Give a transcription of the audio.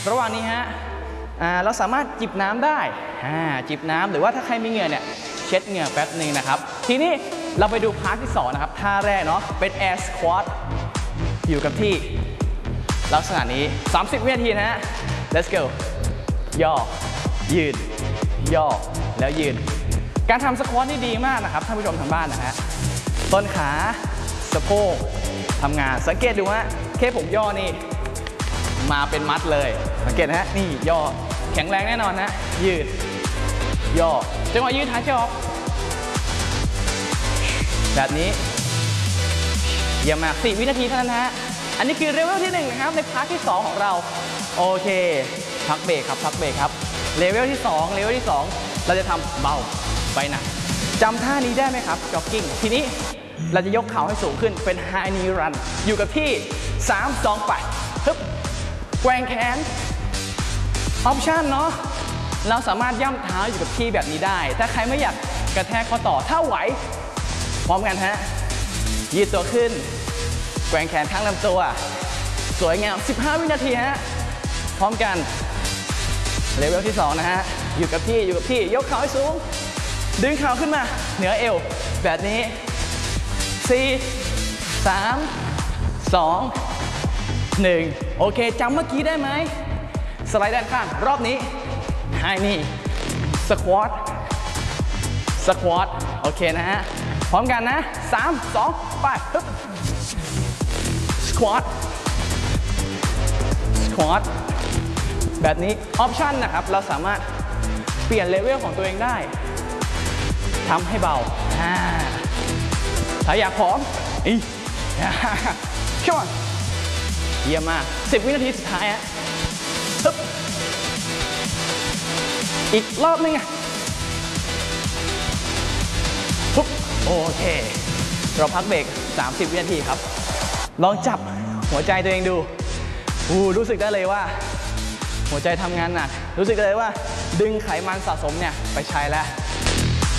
ระหว่างนี้ฮะเราสามารถจิบน้ำได้จิบน้ำหรือว่าถ้าใครมีเหงื่อเนี่ยเช็ดเหงื่อแป๊บนึงนะครับทีนี้เราไปดูพาร์ทที่2นะครับท่าแรกเนาะเป็น Air Squat อยู่กับที่ลักษณะนี้30 วินาทีนะฮะ let's go ย่อยืนย่อแล้วยืนการทำสควอตนี่ดีมากนะครับท่านผู้ชมทางบ้านนะฮะต้นขาสะโพกทำงานสังเกตดูว่าแค่ผมย่อนี่มาเป็นมัดเลยสังเกตนะฮะนี่ย่อแข็งแรงแน่นอนนะยืดย่อจังหวะยืดหายใจออกแบบนี้เยี่ยมมาก4 วินาทีเท่านั้นฮะอันนี้คือเลเวลที่1นะครับในพาร์ทที่2ของเราโอเคพักเบรกครับพักเบรกครับเลเวลที่2เราจะทำเบาไปหนักจำท่านี้ได้ไหมครับจ็อกกิ้งทีนี้เราจะยกเข่าให้สูงขึ้นเป็น High Knee Run อยู่กับที่3 2 ไปฮึบแกว่งแขนออปชั่นเนาะเราสามารถย่ำเท้าอยู่กับที่แบบนี้ได้ถ้าใครไม่อยากกระแทกข้อต่อถ้าไหวพร้อมกันฮะยืดตัวขึ้นแกว่งแขนข้างลำตัวสวยงาม15 วินาทีฮะพร้อมกันเลเวลที่2นะฮะอยู่กับที่ยกเข่าให้สูงดึงเข่าขึ้นมาเหนือเอวแบบนี้4 3 2 1โอเคจำเมื่อกี้ได้ไหมสไลด์ด้านข้างรอบนี้ให้นี่สควอตโอเคนะฮะพร้อมกันนะ3 2 ไปฮึบสควอตแบบนี้ออปชั่นนะครับเราสามารถเปลี่ยนเลเวลของตัวเองได้ทำให้เบาถ้าอยากผอมเข้ามาเยี่ยมมาก10 วินาทีสุดท้ายฮะอีกรอบนึงโอเคเราพักเบรก30 วินาทีครับลองจับหัวใจตัวเองดูรู้สึกได้เลยว่าหัวใจทำงานหนักรู้สึกได้เลยว่าดึงไขมันสะสมเนี่ยไปใช้แล้ว